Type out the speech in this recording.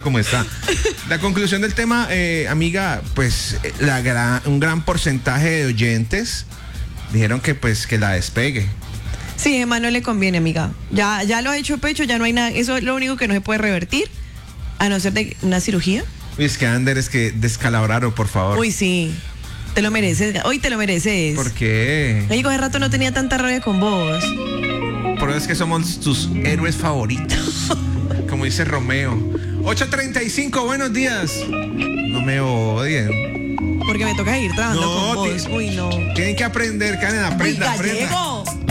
como está. La conclusión del tema, amiga, pues un gran porcentaje de oyentes dijeron que pues que la despegue. Sí, Emma no le conviene, amiga. Ya lo ha hecho pecho, ya no hay nada. Eso es lo único que no se puede revertir, a no ser de una cirugía. Uy, es que Ander, es que descalabraron, por favor. Uy, sí. Te lo mereces. Hoy te lo mereces. ¿Por qué? México, hace rato no tenía tanta rabia con vos. Por eso es que somos tus héroes favoritos. Como dice Romeo. 8:35, buenos días. No me odien. Porque me toca ir trabajando con vos. Uy, no. Tienen que aprender, Karen, aprenda. Uy, gallego.